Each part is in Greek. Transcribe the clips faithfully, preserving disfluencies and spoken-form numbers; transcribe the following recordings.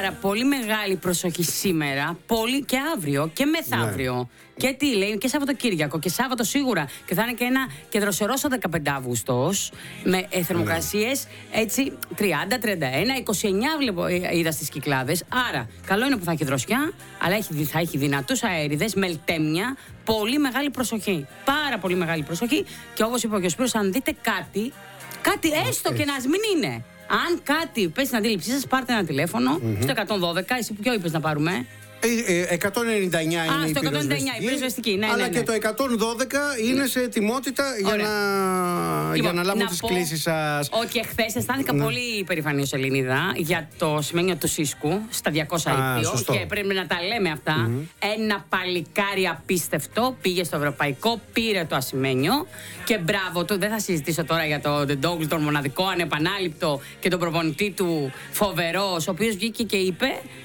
Άρα πολύ μεγάλη προσοχή σήμερα, πολύ και αύριο και μεθαύριο. Ναι. Και τι λέει, και Σαββατοκύριακο και Σάββατο σίγουρα. Και θα είναι και ένα κεντροσερός ο δεκαπέντε Αυγούστος με ε, θερμοκρασίες έτσι τριάντα, τριάντα ένα, είκοσι εννιά βλέπω, ε, είδα στις Κυκλάδες. Άρα, καλό είναι που θα έχει δροσιά, αλλά έχει, θα έχει δυνατούς αέριδες, μελτέμια. Πολύ μεγάλη προσοχή. Πάρα πολύ μεγάλη προσοχή. Και όπως είπε ο κ. Σπύρος, αν δείτε κάτι, κάτι έστω και να μην είναι. Αν κάτι πέσει στην αντίληψή σας, πάρτε ένα τηλέφωνο mm-hmm. στο εκατόν δώδεκα. Εσύ ποιο είπες να πάρουμε? εκατόν ενενήντα εννιά είναι η πυροσβεστική, πυροσβεστική ναι, αλλά ναι, ναι. και το εκατόν δώδεκα είναι σε ετοιμότητα για να, λοιπόν, για να λάβουν τις κλήσεις σας. Ότι εχθές αισθάνθηκα ναι. πολύ περηφανή ως Ελληνίδα για το σημαίνιο του Σίσκου στα διακόσια ήπιο και πρέπει να τα λέμε αυτά. Mm-hmm. Ένα παλικάρι απίστευτο πήγε στο ευρωπαϊκό, πήρε το ασημένιο και μπράβο του. Δεν θα συζητήσω τώρα για το Ντόγκλ, τον μοναδικό, ανεπανάληπτο και τον προπονητή του φοβερός, ο οποίος βγήκε και είπε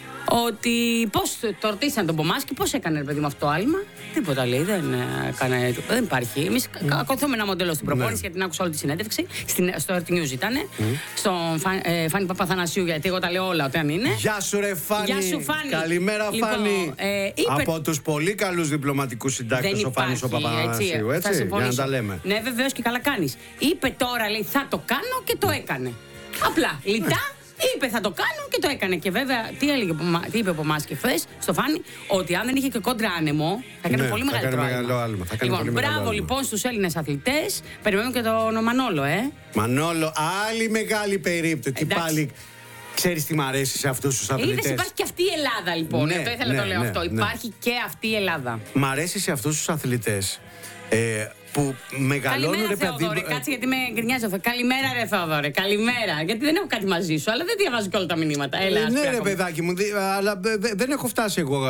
ότι πώς το ρωτήσαν τον Πομάσκι, πώς έκανε ρε παιδί μου αυτό το άλμα. Τίποτα λέει, δεν έκανε. Δεν υπάρχει. Εμείς mm. ακολουθούμε ένα μοντέλο στην προπόνηση, mm. γιατί την άκουσα όλη τη συνέντευξη. Στην, στο Earth News ήταν. Mm. Στον ε, Φάνη Παπαθανασίου, γιατί εγώ τα λέω όλα όταν είναι. Γεια σου, ρε Φάνη. Γεια σου, Φάνη. Καλημέρα, λοιπόν, Φάνη. Ε, είπε... Από τους πολύ καλούς διπλωματικούς συντάκτες ο Φάνης ο Παπαθανασίου. Έτσι, έτσι για να τα λέμε. Ναι, βεβαίως και καλά κάνεις. Είπε τώρα, λέει, θα το κάνω και το έκανε. Απλά, λιτά. Είπε θα το κάνω και το έκανε. Και βέβαια, τι, έλεγε, τι είπε από εμάς και χθες στο Φάνη, ότι αν δεν είχε και κόντρα άνεμο, θα έκανε ναι, πολύ μεγαλύτερο άλμα. άλμα. Θα λοιπόν, πολύ μπράβο άλμα. λοιπόν στους Έλληνες αθλητές. Περιμένουμε και τον Μανόλο, ε. Μανόλο, άλλη μεγάλη περίπτωση. Πάλι. Ξέρεις τι μ' αρέσει σε αυτούς τους αθλητές? Είδες, υπάρχει και αυτή η Ελλάδα λοιπόν. Ναι, το ήθελα να ναι, το λέω ναι, αυτό. Ναι. Υπάρχει και αυτή η Ελλάδα. Μ' αρέσει σε αυτούς τους αθλητές. Ε, που μεγαλώνουν. Καλημέρα, ρε Θεόδωρε, παιδί... κάτσε γιατί με γκρινιάζει αυτό. Καλημέρα, ρε Θεόδωρε, καλημέρα. Γιατί δεν έχω κάτι μαζί σου, αλλά δεν διαβάζω και όλα τα μηνύματα. Έλα, ε, ναι, ρε παιδάκι μου, δι... αλλά δεν έχω φτάσει εγώ.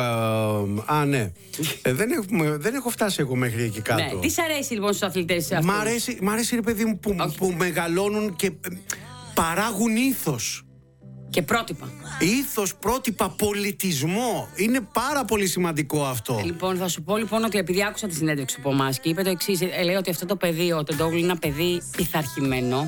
Α, ναι. ε, δεν, έχω, δεν έχω φτάσει εγώ μέχρι εκεί κάτω. Ναι. Τι σ' αρέσει λοιπόν στους αθλητές αυτούς? Μ' αρέσει, μ' αρέσει, ρε παιδί μου, που, που μεγαλώνουν και παράγουν ήθος. Και πρότυπα. Ήθος, πρότυπα, πολιτισμό. Είναι πάρα πολύ σημαντικό αυτό. Λοιπόν, θα σου πω λοιπόν ότι επειδή άκουσα τη συνέντευξη από εμάς και είπε το εξής, λέει ότι αυτό το παιδί, ο Τεντόγλου, είναι ένα παιδί πειθαρχημένο.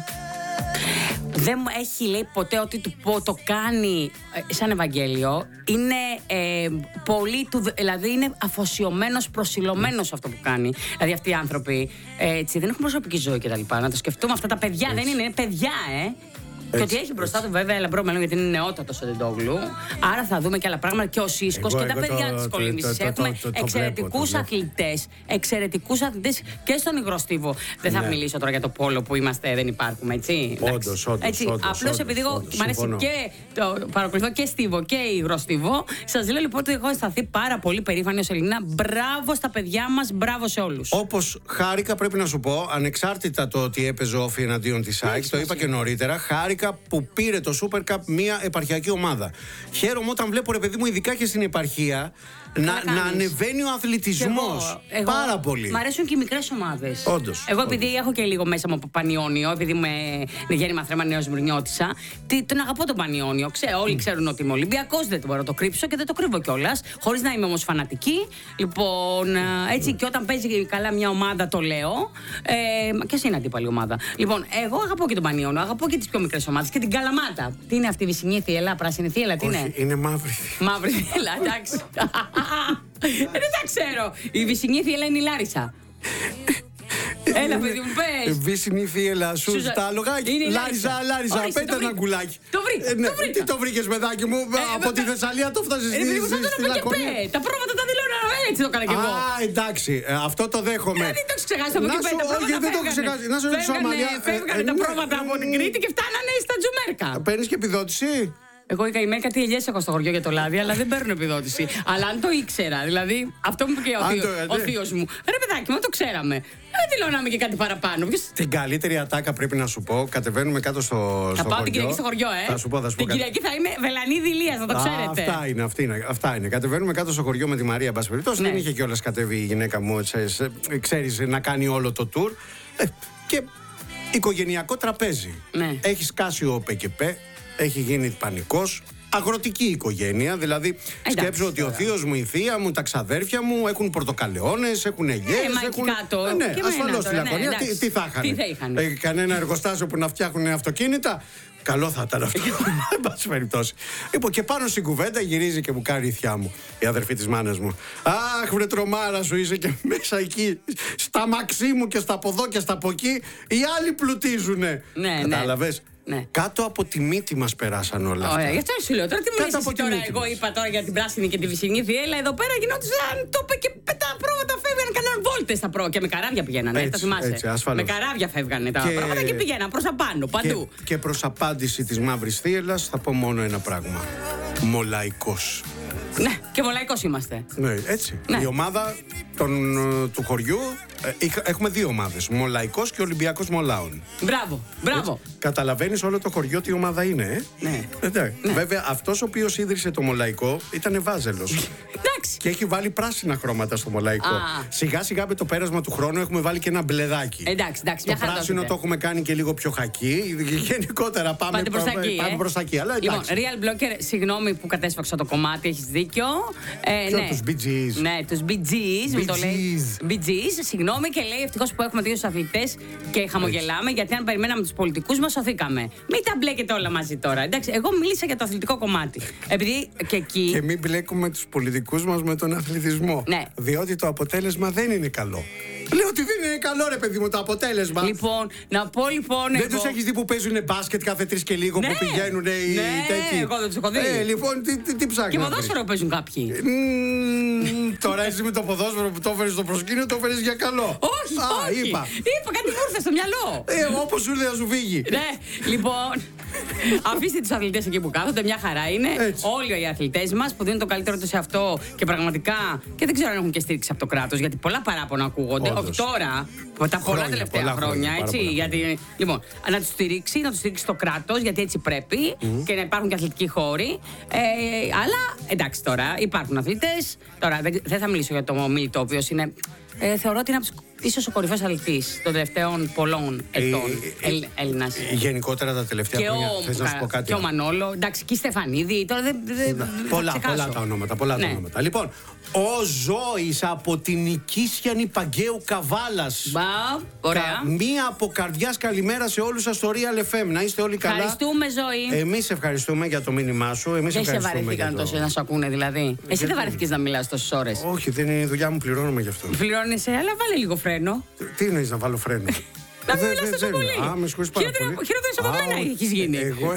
Δεν μου έχει λέει ποτέ ότι του πω το κάνει ε, σαν Ευαγγέλιο. Είναι ε, πολύ του, δηλαδή είναι αφοσιωμένος, προσιλωμένος αυτό που κάνει. Δηλαδή αυτοί οι άνθρωποι ε, έτσι, δεν έχουν προσωπική ζωή κτλ. Να το σκεφτούμε αυτά τα παιδιά, έτσι. Δεν είναι, είναι παιδιά, ε. Και ότι έχει μπροστά του βέβαια λαμπρό μέλλον, γιατί είναι νεότατος ο Τεντόγλου. Άρα θα δούμε και άλλα πράγματα. Και ο Σίσκος και τα παιδιά της κολύμβησης. Έχουμε εξαιρετικούς αθλητές. Εξαιρετικούς αθλητές και στον υγροστίβο. Δεν θα μιλήσω τώρα για το πόλο που είμαστε, δεν υπάρχουμε, έτσι. Όντως, όντως. Απλώς επειδή εγώ μου αρέσει και το παρακολουθώ και στίβο και υγροστίβο, σας λέω λοιπόν ότι έχω αισθανθεί πάρα πολύ περήφανη ως Ελληνίδα. Μπράβο στα παιδιά μας, μπράβο σε όλους. Όπως χάρηκα, πρέπει να σου πω, ανεξάρτητα το ότι έπαιζε όφη εναντίον της ΑΕΚ, το είπα και νωρίτερα, χάρηκα που πήρε το Super Cup μια επαρχιακή ομάδα. Χαίρομαι όταν βλέπω, ρε παιδί μου, ειδικά και στην επαρχία, να, να ανεβαίνει ο αθλητισμός. Εγώ, εγώ, πάρα πολύ. Μ' αρέσουν και οι μικρές ομάδες. Όντως. Εγώ, όντως. επειδή έχω και λίγο μέσα μου από Πανιόνιο, επειδή είμαι γέννημα θρέμα Νέος Μουρνιώτισσα, τον αγαπώ τον Πανιόνιο. Ξέ, όλοι mm. ξέρουν ότι είμαι Ολυμπιακός, δεν το μπορώ να το κρύψω και δεν το κρύβω κιόλας. Χωρίς να είμαι όμως φανατική. Λοιπόν, έτσι, και όταν παίζει καλά μια ομάδα, το λέω. Ε, και εσύ είναι αντίπαλη ομάδα. Λοιπόν, εγώ αγαπώ και τον Πανιόνιο, αγαπώ και τις πιο μικρές ομάδες και την Καλαμάτα. Τι είναι αυτή η Βυσσινή Θιέλα, Πράσινη Θιέλα, τι είναι? Όχι, είναι μαύρη. Μαύρη Θιέλα, εντάξει. Δεν τα ξέρω. Η Βυσσινή Θιέλα είναι η Λάρισα. Έλα, παιδί μου, πες. Βύσσινη Θιέλα, σου τα λογάκι. Λάρισα, Λάρισα, πέτα ένα κουλάκι. Το βρήκα. Τι το βρήκες, παιδάκι μου? Από τη Θεσσαλία το φτάσεις στη Λακωνία. Τα πρόβατα τα δηλώνω, έτσι το έκανα κι εγώ. Α, εντάξει, αυτό το δέχομαι. Δεν το ξεχάσει από εκεί πέρα. Όχι, δεν το ξεχάσει. Να σου ρωτήσω, Αμαλία. Φεύγανε τα πρόβατα από την Κρήτη και φτάνανε στα Τζουμέρκα. Παίρνεις και επιδότηση? Εγώ η καημένη κάτι ελιές έχω στο χωριό για το λάδι, αλλά δεν παίρνω επιδότηση. Αλλά αν το ήξερα, δηλαδή αυτό μου είπε και ο θείος μου. Ρε παιδάκι μου, το ξέραμε. Δεν δηλώναμε και κάτι παραπάνω. Την καλύτερη ατάκα πρέπει να σου πω. Κατεβαίνουμε κάτω στο, στο θα πάω χωριό. την Κυριακή στο χωριό, ε. Θα σου πω, θα σου πω. Την Κυριακή θα είμαι Βελανίδη Ηλίας, θα το ξέρετε. Α, αυτά είναι, αυτή είναι, αυτά είναι. Κατεβαίνουμε κάτω στο χωριό με τη Μαρία, μπας περιπτώσει. Ναι. Δεν είχε κιόλας κατέβει η γυναίκα μου, ξέρεις, να κάνει όλο το tour. Ε, και οικογενειακό τραπέζι. Ναι. Έχει σκάσει ο ΠΚΠ, έχει γίνει πανικός. αγροτική οικογένεια. Δηλαδή, σκέψω ότι ο θείος μου, η θεία μου, τα ξαδέρφια μου έχουν πορτοκαλαιώνες, έχουν γέρες. Ε, έχουν... κάτω. Ε, ναι, ασφαλώς στη ναι, Λακωνία. Τι, τι θα είχαν. Ε, κανένα εργοστάσιο που να φτιάχνουν αυτοκίνητα. Καλό θα ήταν αυτό. Εν πάση περιπτώσει. Λοιπόν, και πάνω στην κουβέντα γυρίζει και μου κάνει η θιά μου, η αδερφή της μάνας μου. Αχ, βρε τρομάρα σου, είσαι και μέσα εκεί. Στα μαξί μου και στα από εδώ και στα από εκεί. Οι άλλοι πλουτίζουνε. Ναι, κατάλαβες. Ναι. Κάτω από τη μύτη μας περάσαν όλα αυτά. Ωραία, γι' αυτό σου λέω. Τώρα τι μου λες εσύ τώρα, εγώ μας. Είπα τώρα για την πράσινη και τη βυσσινή διέλα. Εδώ πέρα γινόντουσαν, το είπε και τα πρόβατα φεύγαν, κάναν βόλτες τα πρόβατα. Και με καράβια πηγαίνανε, έτσι, τα θυμάσαι. Έτσι, με καράβια φεύγανε τα και... πρόβατα και πηγαίναν προς απάνω, παντού. Και, και προς απάντηση της μαύρης θύελλας θα πω μόνο ένα πράγμα. Μολαϊκός. Ναι, και μολαϊκός είμαστε. Ναι, έτσι. Ναι. Η ομάδα των, του χωριού, ε, έχουμε δύο ομάδες. Μολαϊκός και Ολυμπιακός Μολάων. Μπράβο, μπράβο. Καταλαβαίνεις όλο το χωριό τι ομάδα είναι, ε? Ναι. Ε, ναι. ναι. Βέβαια, αυτός ο οποίος ίδρυσε το Μολαϊκό ήταν Βάζελος. Εντάξει. Και έχει βάλει πράσινα χρώματα στο Μολαϊκό. Α. Σιγά σιγά με το πέρασμα του χρόνου έχουμε βάλει και ένα μπλεδάκι. Εντάξει, εντάξει. Το πράσινο το έχουμε κάνει και λίγο πιο χακί. Γενικότερα πάμε προς τα εκεί. Πάμε ε? προς τα εκεί. Αλλά λοιπόν, Real Blocker, συγγνώμη που κατέσφαξα το κομμάτι, έχεις δίκιο. Ε, Ποιο, ναι. τους Bee Gees. Ναι, τους Bee Gees. Μου το λέει. Bee Gees, συγγνώμη, και λέει ευτυχώς που έχουμε δύο αθλητές και χαμογελάμε. Έτσι. Γιατί αν περιμέναμε τους πολιτικούς μας, σωθήκαμε. Μην τα μπλέκετε όλα μαζί τώρα. Εντάξει, εγώ μίλησα για το αθλητικό κομμάτι. Επειδή και εκεί. Και μην μπλέκουμε τους πολιτικούς μας με τον αθλητισμό. Ναι. Διότι το αποτέλεσμα δεν είναι καλό. Λέω ότι δεν είναι καλό, ρε παιδί μου, το αποτέλεσμα. Λοιπόν, να πω λοιπόν. Δεν εγώ... τους έχεις δει που παίζουν μπάσκετ κάθε τρεις και λίγο, ναι, που πηγαίνουν οι ναι, τέτοιοι. Εγώ δεν τους έχω δει. Ε, λοιπόν, τι, τι, τι ψάχνεις. Και ποδόσφαιρο παίζουν κάποιοι. Mm, τώρα εσύ με το ποδόσφαιρο που το έφερες στο προσκήνιο, το έφερες για καλό. Όχι, Α, όχι. Είπα. Είπα κάτι μου ήρθε στο μυαλό. Ε, όπως σου ήρθε να σου φύγει. Ναι, λοιπόν. Αφήστε τους αθλητές εκεί που κάθονται, μια χαρά είναι. Έτσι. Όλοι οι αθλητές μας που δίνουν το καλύτερο τους σε αυτό και πραγματικά. Και δεν ξέρω αν έχουν και στήριξη από το κράτος, γιατί πολλά παράπονα ακούγονται. Όντως. Όχι τώρα, τα πολλά Χρόνια, τελευταία πολλά χρόνια. χρόνια, Έτσι, πολλά γιατί, λοιπόν, να τους στηρίξει, να τους στηρίξει το κράτος, γιατί έτσι πρέπει mm-hmm. και να υπάρχουν και αθλητικοί χώροι. Ε, αλλά εντάξει τώρα, υπάρχουν αθλητές. Τώρα δεν, δεν θα μιλήσω για το Μίλτο, ο οποίος είναι. Ε, θεωρώ ότι είναι από τους ίσως ο κορυφαίος αθλητής των τελευταίων πολλών ετών ε, ε, Έλληνας. Γενικότερα τα τελευταία και χρόνια. Ο, θες να σου πω κάτι. Και ο Μανόλο, εντάξει, και η Στεφανίδη. Τώρα δεν. Δε, δε, πολλά, πολλά τα ονόματα. Πολλά ναι. τα ονόματα. Λοιπόν, ο Ζώης από την Οικίσιανη Παγκαίου Καβάλας. Μπα, ωραία. Κα, μία από καρδιάς καλημέρα σε όλους σας στο Real εφ εμ. Να είστε όλοι καλά. Ευχαριστούμε, Ζωή. Εμείς ευχαριστούμε για το μήνυμά σου. Εμείς δεν σε βαρεθήκαν το... τόσο να σου ακούνε, δηλαδή. Εσύ δεν βαρεθήκες να μιλάς τόσες ώρες. Όχι, δεν είναι η δουλειά μου, πληρώνομαι γι' αυτό. Πληρώνεσαι, αλλά βάλε λίγο φρένο. Τι εννοείς να βάλω φρένο. Να μην μιλάς τόσο πολύ. Α, με συγχωρείς πάρα πολύ. Χειρότερος από μένα έχεις γίνει. Εγώ.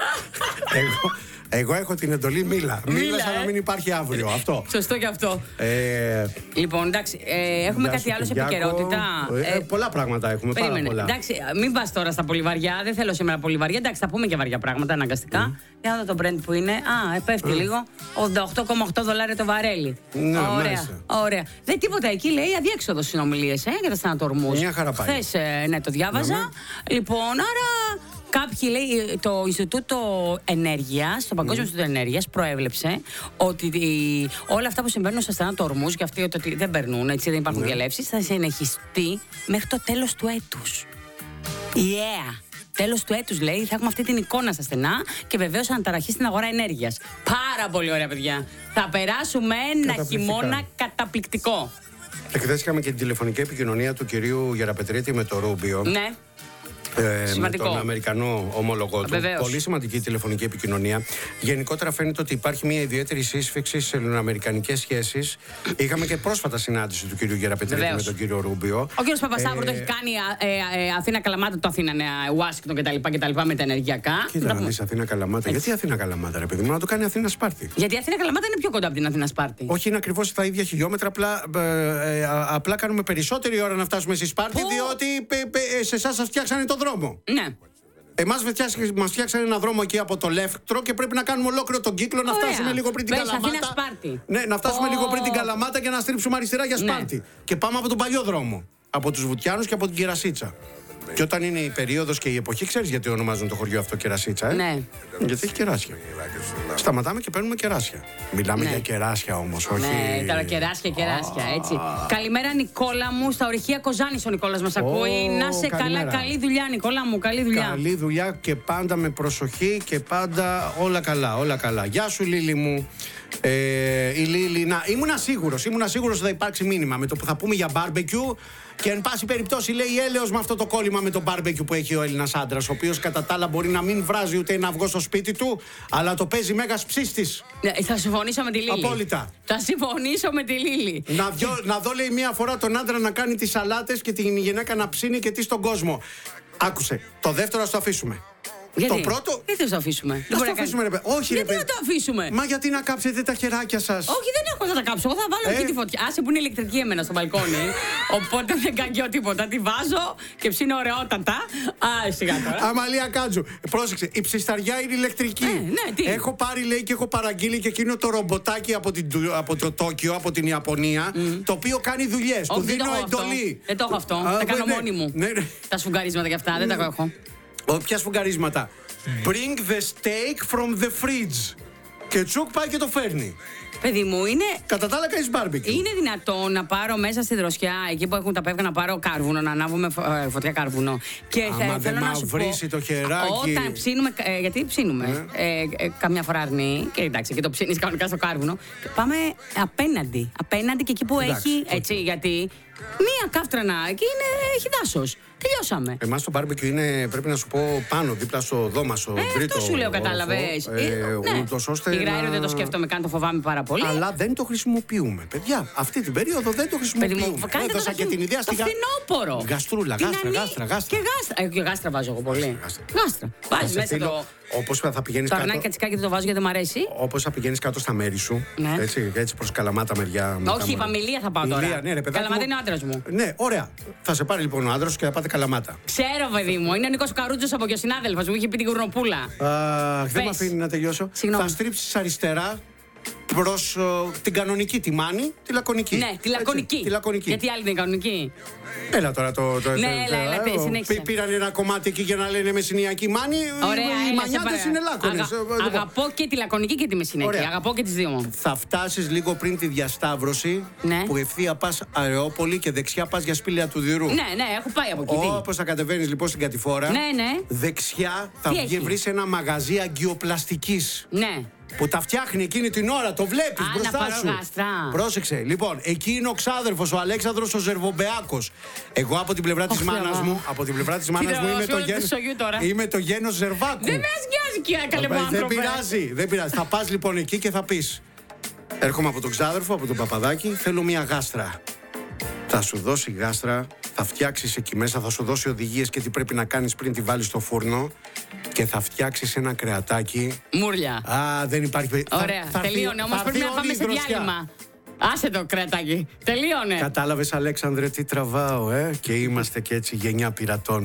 Εγώ έχω την εντολή μίλα. Μίλα, μίλα σαν ε? να μην υπάρχει αύριο. Αυτό. Σωστό και αυτό. Ε, λοιπόν, εντάξει, ε, έχουμε κάτι άλλο σε επικαιρότητα. Ε, ε, πολλά πράγματα έχουμε. Πάρα πολλά. Εντάξει, μην πας τώρα στα πολύ βαριά. Δεν θέλω σήμερα πολύ βαριά. Εντάξει, θα πούμε και βαριά πράγματα αναγκαστικά. Mm. Για να δω το brand που είναι. Α, πέφτει mm. λίγο. ογδόντα οκτώ κόμμα οκτώ δολάρια το βαρέλι. Ναι, ωραία, μάλιστα. ωραία. Δεν τίποτα εκεί λέει αδιέξοδο συνομιλίες ε, για τα στενατορμούς. Μια χαρά πάει. Χθες, ε, ναι, το διάβαζα. Ναι. Λοιπόν, άρα. Κάποιοι, λέει, το Ινστιτούτο Ενέργειας, το Παγκόσμιο Ινστιτούτο mm. Ενέργειας, προέβλεψε ότι η, όλα αυτά που συμβαίνουν στα στενά τορμούς και αυτοί ότι δεν περνούν, έτσι, δεν υπάρχουν mm. διαλέψεις, θα συνεχιστεί μέχρι το τέλος του έτους. Yeah! Τέλος του έτους, λέει, θα έχουμε αυτή την εικόνα στα στενά και βεβαίως αναταραχή στην αγορά ενέργειας. Πάρα πολύ ωραία, παιδιά. Θα περάσουμε ένα χειμώνα καταπληκτικό. Εχθές είχαμε και την τηλεφωνική επικοινωνία του κυρίου Γεραπετρίτη με το Ρούμπιο. Ναι. Ε, με τον Αμερικανό ομόλογό του. Βεβαίως. Πολύ σημαντική τηλεφωνική επικοινωνία. Γενικότερα φαίνεται ότι υπάρχει μια ιδιαίτερη σύσφυξη σε ελληνοαμερικανικές σχέσεις. Είχαμε και πρόσφατα συνάντηση του κυρίου Γεραπετρίτη με τον κύριο Ρούμπιο. Ο κύριος Παπασταύρου ε, το έχει κάνει ε, ε, Αθήνα Καλαμάτα, το Αθήνα Ουάσιγκτον κτλ. Με τα ενεργειακά. Κοίτα να δεις Αθήνα Καλαμάτα. Έτσι. Γιατί Αθήνα Καλαμάτα, ρε παιδί μου, να το κάνει Αθήνα Σπάρτη. Γιατί Αθήνα Καλαμάτα είναι πιο κοντά από την Αθήνα Σπάρτη. Όχι, είναι ακριβώς τα ίδια χιλιόμετρα. Απλά, ε, ε, απλά κάνουμε περισσότερη ώρα να φτάσουμε στη Σπάρτη, διότι ε, ε, σε εσάς σας φτιάξανε το δρόμο. Ναι. Εμάς μας φτιάξανε ένα δρόμο εκεί από το Λεύκτρο και πρέπει να κάνουμε ολόκληρο τον κύκλο. Ωραία. Να φτάσουμε λίγο πριν την Πες, Καλαμάτα. Αθήνα Σπάρτη. Ναι, να φτάσουμε oh. λίγο πριν την Καλαμάτα και να στρίψουμε αριστερά για Σπάρτη. Ναι. Και πάμε από τον παλιό δρόμο. Από τους Βουτιάνους και από την Κερασίτσα. Και όταν είναι η περίοδος και η εποχή, ξέρεις γιατί ονομάζουν το χωριό αυτό Κερασίτσα, ε? Ναι. Γιατί έχει κεράσια. Σταματάμε και παίρνουμε κεράσια. Μιλάμε Ναι. για κεράσια όμως, όχι. Ναι, τώρα κεράσια, κεράσια, έτσι. Καλημέρα, Νικόλα μου, στα ορυχεία Κοζάνης ο Νικόλας μας ακούει. Να σε καλά, καλημέρα. καλή δουλειά, Νικόλα μου, καλή δουλειά. Καλή δουλειά και πάντα με προσοχή και πάντα όλα καλά, όλα καλά. Γεια σου, Λίλη μου. Ε, η Λίλη, να, ήμουνα σίγουρος, ήμουνα σίγουρος ότι θα υπάρξει μήνυμα με το που θα πούμε για barbecue. Και εν πάση περιπτώσει λέει έλεος με αυτό το κόλλημα με το barbecue που έχει ο Έλληνας άντρας, ο οποίος κατά τα άλλα μπορεί να μην βράζει ούτε ένα αυγό στο σπίτι του, αλλά το παίζει μέγας ψίστης. Ναι, θα συμφωνήσω με τη Λίλη. Απόλυτα. Θα συμφωνήσω με τη Λίλη. Να, δυο, να δω λέει μία φορά τον άντρα να κάνει τις σαλάτες και την γυναίκα να ψήνει και τι στον κόσμο. Άκουσε, το δεύτερο ας το αφήσουμε. Γιατί? Το πρώτο. Γιατί θα το αφήσουμε. Να το αφήσουμε, ρε παιδί. Όχι, Γιατί ρε να το αφήσουμε. Μα γιατί να κάψετε τα χεράκια σας. Όχι, δεν έχω να τα κάψω. Εγώ θα βάλω Ε. εκεί τη φωτιά. Άσε που είναι ηλεκτρική εμένα στο μπαλκόνι. Οπότε δεν κάνω τίποτα. Τη βάζω και ψήνω ωραιότατα. Α, σιγά τώρα. Αμαλία Κάτζου. Πρόσεξε, η ψισταριά είναι ηλεκτρική. Ε, ναι, τι? Έχω πάρει, λέει, και έχω παραγγείλει και εκείνο το ρομποτάκι από, την, από το Τόκιο, από την Ιαπωνία, mm. το οποίο κάνει δουλειές. Του Όχι, δεν δίνω το έχω αυτό. εντολή. Δεν το έχω αυτό. Α, Τα κάνω ναι, μόνη μου. Ναι, ναι. Τα σφουγγαρίσματα και αυτά δεν τα έχω. Ποια σφουγγαρίσματα. Bring the steak from the fridge. Και τσουκ πάει και το φέρνει. Παιδί μου, είναι. Κατά τα άλλα κάνεις barbecue. Είναι δυνατόν να πάρω μέσα στη δροσιά, εκεί που έχουν τα πεύκα, να πάρω κάρβουνο, να ανάβουμε φω- ε, φωτιά κάρβουνο. Και Άμα θα, δεν θέλω να σου πω. μαυρίσει το χεράκι. Όταν ψήνουμε. Ε, γιατί ψήνουμε. Ε, ε, καμιά φορά αρνεί. Και εντάξει, και το ψήνει κανονικά στο κάρβουνο. Και πάμε απέναντι. Απέναντι και εκεί που Εντάξει, έχει. όχι. Έτσι, γιατί. Μία κάφτρανα εκεί είναι, έχει δάσος. Τελειώσαμε. Εμάς το barbecue είναι, πρέπει να σου πω, πάνω, δίπλα στο δώμα, στο Ε, τρίτο. αυτό σου λέω, όροφο, κατάλαβες. Ε, Ε, ναι. ούτως ώστε Υγραέριο να- δεν το σκέφτομαι καν, το φοβάμαι πάρα πολύ. Αλλά δεν το χρησιμοποιούμε. Παιδιά, αυτή την περίοδο δεν το χρησιμοποιούμε. Παιδί μου, κάντε το Έδωσα το και φθιν- την ιδέα το στη γα- φθινόπωρο. Γαστρούλα, Την γάστρα, ανή- γάστρα, γάστρα. Και γάστρα. Ε, και γάστρα βάζω εγώ πολύ. Γάστρα. Γάστρα. Βάζει μέσα το. Όπως θα πηγαίνεις Το κάτω. αρνάκι κατσικάκι δεν το βάζω γιατί μου αρέσει. Όπως θα πηγαίνεις κάτω στα μέρη σου. Ναι. Έτσι, έτσι προς Καλαμάτα μεριά. μετά Όχι, μόνο. είπαμε Ηλία θα πάω Ηλία, τώρα. ναι, ρε, παιδάκι Καλαμάτα μου. είναι ο άντρας μου. Ναι, ωραία. Θα σε πάρει λοιπόν ο άντρας σου και θα πάτε Καλαμάτα. Ξέρω, παιδί μου, είναι ο Νίκος Καρούτζος από και ο συνάδελφος μου, είχε πει την κουρνοπούλα. Αχ, δεν Πες. με αφήνει να τελειώσω. Συγγνώμη. Θα στρίψεις αριστερά προς ο, την κανονική τη Μάνη, τη λακωνική. Ναι, τη λακωνική. Έτσι, τη λακωνική. Γιατί άλλη δεν είναι κανονική. Έλα τώρα το. το Ναι, το- έλα, το- έλα, τε, ο- συνέχισε. πή- Πήραν ένα κομμάτι εκεί για να λένε Μεσσηνιακή Μάνη. Ωραία, Οι έλα, σε μανιάτες παρα- είναι λάκωνες. Αγα- Αγαπώ και τη λακωνική και τη μεσηνιακή. Ωραία. Αγαπώ και τις δύο. Θα φτάσεις λίγο πριν τη διασταύρωση Ναι. που ευθεία πας Αρεόπολη και δεξιά πας για Σπήλαια του Δυρού. Ναι, ναι, έχω πάει από εκεί. τι. Όπως θα κατεβαίνεις λοιπόν στην κατηφόρα, Ναι, ναι. δεξιά θα Τι βγει, έχει? βρεις ένα μαγαζί αγκιοπλαστικής. Ναι. Που τα φτιάχνει εκείνη την ώρα, το βλέπεις Α, να μπροστά πάρω σου. γάστρα. Πρόσεξε. Λοιπόν, εκεί είναι ο ξάδερφος, ο Αλέξανδρος ο Ζερβομπεάκος. Εγώ από την πλευρά της Ω, μάνας Θεέ. μου, από την πλευρά της μάνας Κοίτα, μου είμαι σου το, όλο το γένος, σογιού τώρα. είμαι το γένος Ζερβάκου. Δεν με ασγιάζει και καλέ μου δεν άνθρωπε. πειράζει, δεν πειράζει. Θα πας λοιπόν εκεί και θα πεις: έρχομαι από τον ξάδερφο, από τον Παπαδάκη, θέλω μια γάστρα. Θα σου δώσει γάστρα, θα φτιάξεις εκεί μέσα, θα σου δώσει οδηγίες και τι πρέπει να κάνεις πριν τη βάλεις στο φούρνο και θα φτιάξεις ένα κρεατάκι. Μούρλια. Α, δεν υπάρχει περίπτωση. Ωραία, τελείωνε. Όμως πρέπει να πάμε σε διάλειμμα. Άσε το κρεατάκι. Τελείωνε. Κατάλαβες, Αλέξανδρε, τι τραβάω, ε? Και είμαστε και έτσι γενιά πειρατών.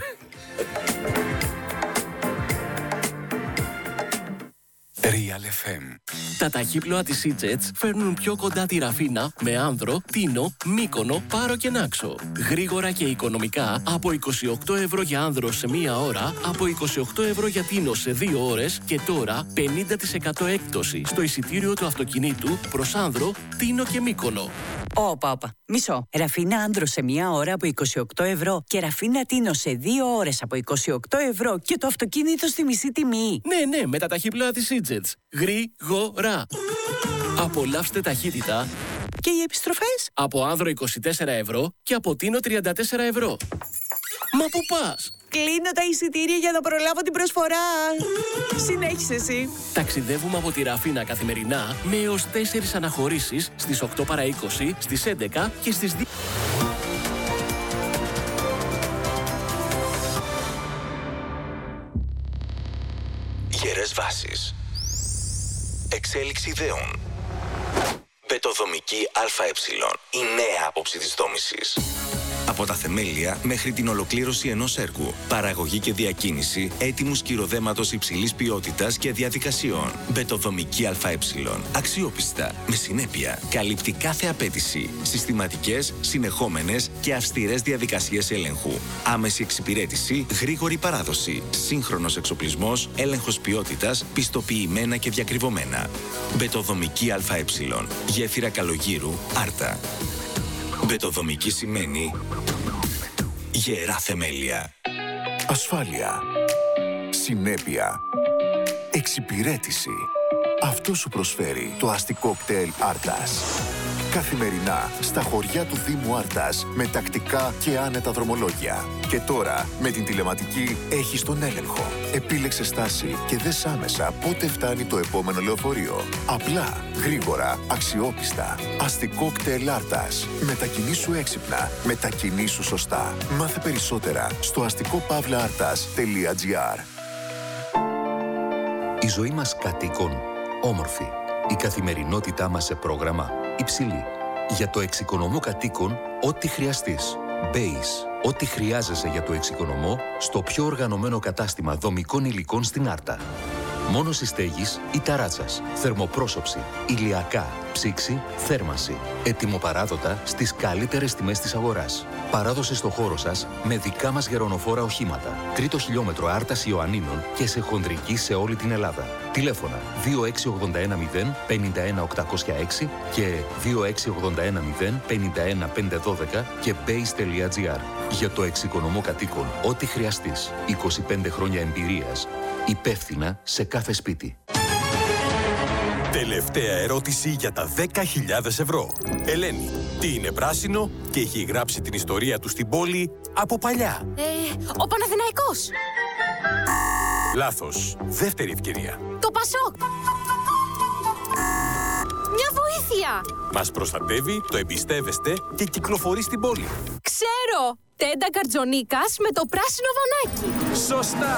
Real εφ εμ. Τα ταχύπλοα της E-Jets φέρνουν πιο κοντά τη Ραφίνα με Άνδρο, Τίνο, Μύκονο, Πάρο και Νάξο. Γρήγορα και οικονομικά από είκοσι οκτώ ευρώ για Άνδρο σε μία ώρα, από είκοσι οκτώ ευρώ για Τίνο σε δύο ώρες και τώρα πενήντα τοις εκατό έκπτωση στο εισιτήριο του αυτοκινήτου προς Άνδρο, Τίνο και Μύκονο. Όπα, όπα. Μισό. Ραφίνα Άνδρο σε μία ώρα από είκοσι οκτώ ευρώ και Ραφίνα Τίνο σε δύο ώρες από είκοσι οκτώ ευρώ και το αυτοκίνητο στη μισή τιμή. Ναι, ναι, με τα ταχύπλοα της E-Jets. Γρήγορα. Απολαύστε ταχύτητα Και οι επιστροφές? από Άνδρο είκοσι τέσσερα ευρώ και από Τίνο τριάντα τέσσερα ευρώ. Μα πού πας? Κλείνω τα εισιτήρια για να προλάβω την προσφορά. Συνέχισε εσύ. Ταξιδεύουμε από τη Ραφίνα καθημερινά με έως τέσσερις αναχωρήσεις στις οκτώ παρά είκοσι, στις έντεκα και στις δύο. Γερές βάσεις. Εξέλιξη ιδεών. Μπετοδομική ΑΕ. Η νέα άποψη της δόμησης. Από Από τα θεμέλια μέχρι την ολοκλήρωση ενός έργου. Παραγωγή και διακίνηση έτοιμου σκυροδέματος υψηλής ποιότητας και διαδικασιών. Μπετοδομική ΑΕ. Αξιόπιστα, με συνέπεια. Καλύπτει κάθε απέτηση. Συστηματικές, συνεχόμενες και αυστηρές διαδικασίες έλεγχου. Άμεση εξυπηρέτηση, γρήγορη παράδοση. Σύγχρονος εξοπλισμός, έλεγχος ποιότητας, πιστοποιημένα και διακριβωμένα. Μπετοδομική ΑΕ. Γέφυρα Καλογύρου, Άρτα. Μπετοδομική σημαίνει γερά θεμέλια. Ασφάλεια. Συνέπεια. Εξυπηρέτηση. Αυτό σου προσφέρει το αστικό κτέλ Άρτας. Καθημερινά στα χωριά του Δήμου Άρτας με τακτικά και άνετα δρομολόγια. Και τώρα με την τηλεματική έχεις τον έλεγχο. Επίλεξε στάση και δες άμεσα πότε φτάνει το επόμενο λεωφορείο. Απλά, γρήγορα, αξιόπιστα. Αστικό κτέλ Άρτας. Μετακινήσου έξυπνα. Μετακινήσου σωστά. Μάθε περισσότερα στο αστικό παύλα άρτας τελεία τζι άρ. Η ζωή μας κατοίκων όμορφη. Η καθημερινότητά μας σε πρόγραμμα υψηλή. Για το εξοικονομώ κατοίκων, ό,τι χρειαστείς. Base. Ό,τι χρειάζεσαι για το εξοικονομώ στο πιο οργανωμένο κατάστημα δομικών υλικών στην Άρτα. Μόνος στέγης ή ταράτσας. Θερμοπρόσωψη. Ηλιακά. Ψήξη. Θέρμανση. Ετοιμοπαράδοτα στις καλύτερες τιμές της αγοράς. Παράδοση στο χώρο σας με δικά μας γερονοφόρα οχήματα. Τρίτο χιλιόμετρο Άρτας Ιωαννίνων και σε χονδρική σε όλη την Ελλάδα. Τηλέφωνα δύο έξι ογδόντα ένα μηδέν πενήντα ένα οκτακόσια έξι και δύο έξι ογδόντα ένα μηδέν πενήντα ένα πεντακόσια δώδεκα και base τελεία τζι άρ. Για το εξοικονομώ κατοίκων, ό,τι χρειαστείς. είκοσι πέντε χρόνια εμπειρίας. Υπεύθυνα σε κάθε σπίτι. Τελευταία ερώτηση για τα δέκα χιλιάδες ευρώ. Ελένη, τι είναι πράσινο και έχει γράψει την ιστορία του στην πόλη από παλιά? Ε, ο Παναθηναϊκός. Λάθος. Δεύτερη ευκαιρία. Το Πασόκ. Μια βοήθεια. Μας προστατεύει, το εμπιστεύεστε και κυκλοφορεί στην πόλη. Ξέρω. Τέντα Γκαρτζονίκας με το πράσινο βανάκι. Σωστά.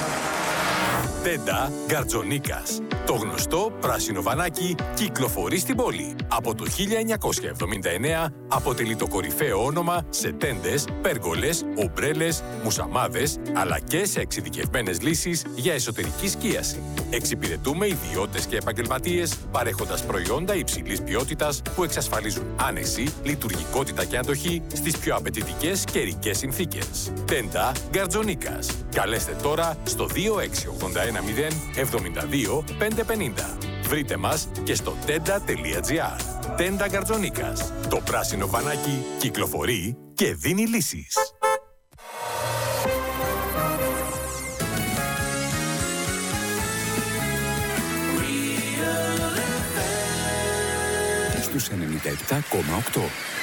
Τέντα Γκαρτζονίκας. Το γνωστό πράσινο βανάκι κυκλοφορεί στην πόλη. Από το χίλια εννιακόσια εβδομήντα εννέα αποτελεί το κορυφαίο όνομα σε τέντες, πέργολες, ομπρέλες, μουσαμάδες, αλλά και σε εξειδικευμένες λύσεις για εσωτερική σκίαση. Εξυπηρετούμε ιδιώτες και επαγγελματίες παρέχοντας προϊόντα υψηλής ποιότητας που εξασφαλίζουν άνεση, λειτουργικότητα και αντοχή στις πιο απαιτητικές καιρικές συνθήκες. Τέντα Γκαρτζονίκας. Καλέστε τώρα στο δύο έξι ογδόντα ένα μηδέν εβδομήντα δύο πεντακόσια πενήντα. Βρείτε μας και στο τέντα τελεία τζι άρ. Τέντα Γκαρτζονίκας. Το πράσινο βανάκι κυκλοφορεί και δίνει λύσεις. Στους ενενήντα επτά κόμμα οκτώ.